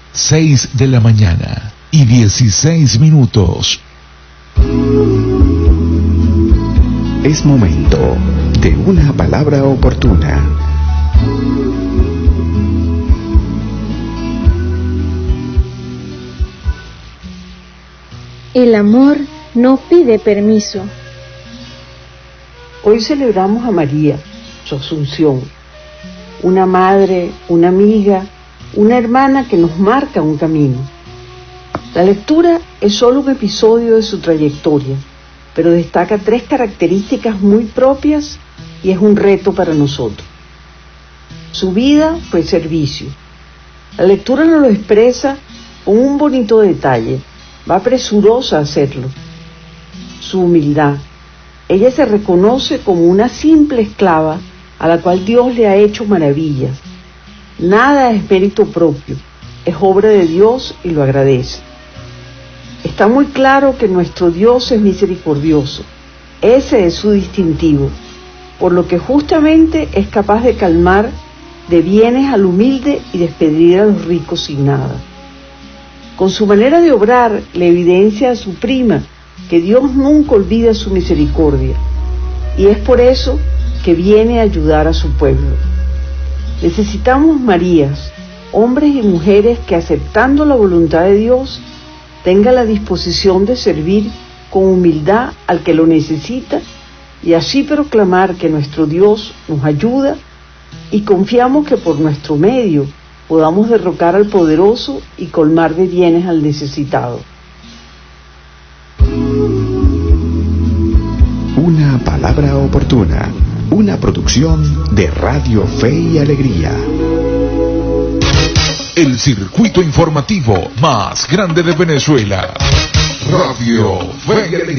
6 de la mañana y 16 minutos. Es momento de una palabra oportuna. El amor no pide permiso. Hoy celebramos a María, su Asunción, una madre, una amiga, una hermana que nos marca un camino. La lectura es solo un episodio de su trayectoria, pero destaca 3 características muy propias y es un reto para nosotros. Su vida fue servicio. La lectura nos lo expresa con un bonito detalle, va presurosa a hacerlo. Su humildad. Ella se reconoce como una simple esclava a la cual Dios le ha hecho maravillas. Nada es mérito propio, es obra de Dios y lo agradece. Está muy claro que nuestro Dios es misericordioso. Ese es su distintivo, por lo que justamente es capaz de calmar de bienes al humilde y despedir a los ricos sin nada. Con su manera de obrar le evidencia a su prima que Dios nunca olvida su misericordia, y es por eso que viene a ayudar a su pueblo. Necesitamos Marías, hombres y mujeres que, aceptando la voluntad de Dios, tengan la disposición de servir con humildad al que lo necesita y así proclamar que nuestro Dios nos ayuda, y confiamos que por nuestro medio podamos derrocar al poderoso y colmar de bienes al necesitado. Una palabra oportuna, una producción de Radio Fe y Alegría. El circuito informativo más grande de Venezuela. Radio Fe y Alegría.